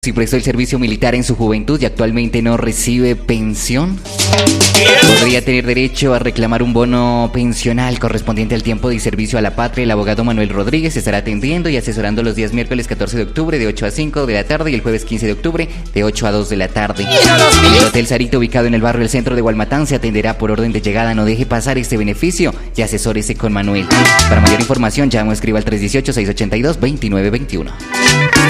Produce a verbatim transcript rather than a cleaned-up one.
Si prestó el servicio militar en su juventud y actualmente no recibe pensión, podría tener derecho a reclamar un bono pensional correspondiente al tiempo de servicio a la patria. El abogado Manuel Rodríguez estará atendiendo y asesorando los días miércoles catorce de octubre de ocho a cinco de la tarde y el jueves quince de octubre de ocho a dos de la tarde. El Hotel Sarito, ubicado en el barrio El Centro de Gualmatán, se atenderá por orden de llegada. No deje pasar este beneficio y asesórese con Manuel. Para mayor información, llame o escriba al tres uno ocho, seis ocho dos, dos nueve dos uno.